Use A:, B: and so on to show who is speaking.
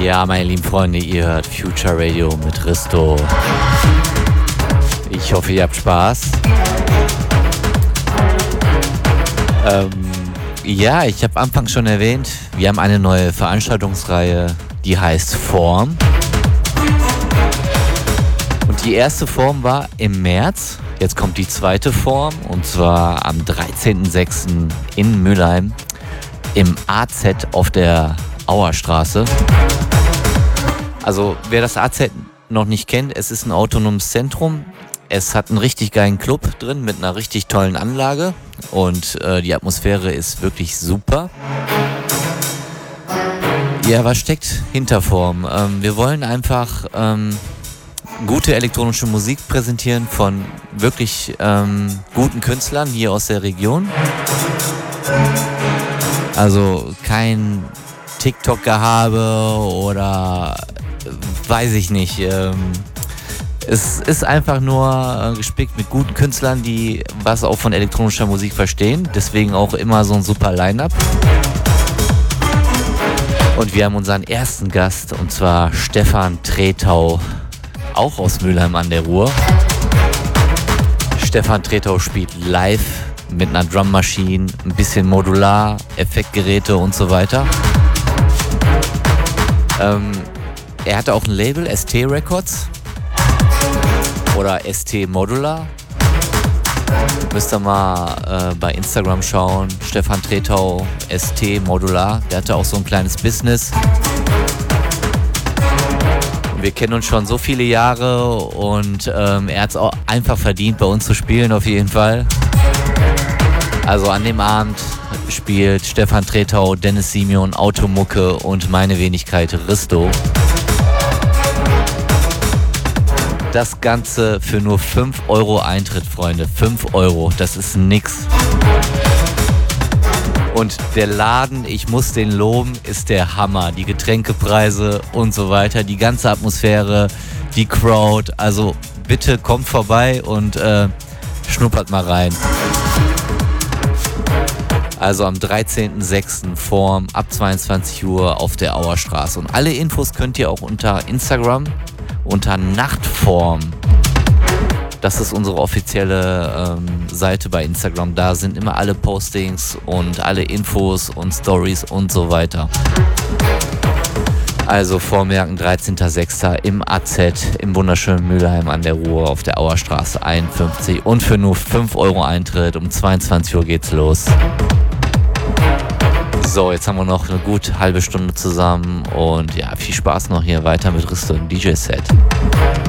A: Ja, meine lieben Freunde, ihr hört Future Radio mit Risto. Ich hoffe, ihr habt Spaß. Ja, ich habe anfangs schon erwähnt, wir haben eine neue Veranstaltungsreihe, die heißt Form. Und die erste Form war im März. Jetzt kommt die zweite Form, und zwar am 13.06. in Mülheim im AZ auf der Auerstraße. Also wer das AZ noch nicht kennt, es ist ein autonomes Zentrum. Es hat einen richtig geilen Club drin mit einer richtig tollen Anlage und die Atmosphäre ist wirklich super. Ja, was steckt hinter Form? Wir wollen einfach gute elektronische Musik präsentieren von wirklich guten Künstlern hier aus der Region. Also kein TikTok-Gehabe oder weiß ich nicht. Es ist einfach nur gespickt mit guten Künstlern, die was auch von elektronischer Musik verstehen. Deswegen auch immer so ein super Line-Up. Und wir haben unseren ersten Gast, und zwar Stefan Tretau, auch aus Mülheim an der Ruhr. Stefan Tretau spielt live mit einer Drummaschine, ein bisschen modular, Effektgeräte und so weiter. Er hatte auch ein Label, ST Records oder ST Modular. Müsst ihr mal bei Instagram schauen. Stefan Tretau, ST Modular. Der hatte auch so ein kleines Business. Wir kennen uns schon so viele Jahre und er hat es auch einfach verdient, bei uns zu spielen, auf jeden Fall. Also an dem Abend spielt Stefan Tretau, Dennis Simeon, Automucke und meine Wenigkeit Risto. Das Ganze für nur 5 Euro Eintritt, Freunde. 5 Euro, das ist nix. Und der Laden, ich muss den loben, ist der Hammer. Die Getränkepreise und so weiter, die ganze Atmosphäre, die Crowd. Also bitte kommt vorbei und schnuppert mal rein. Also am 13.06. Form ab 22 Uhr auf der Auerstraße. Und alle Infos könnt ihr auch unter Instagram unter Nachtform. Das ist unsere offizielle Seite bei Instagram. Da sind immer alle Postings und alle Infos und Stories und so weiter. Also vormerken, 13.06. im AZ im wunderschönen Mülheim an der Ruhr auf der Auerstraße 51. Und für nur 5 Euro Eintritt um 22 Uhr geht's los. So, jetzt haben wir noch eine gute halbe Stunde zusammen und ja, viel Spaß noch hier weiter mit Risto im DJ-Set.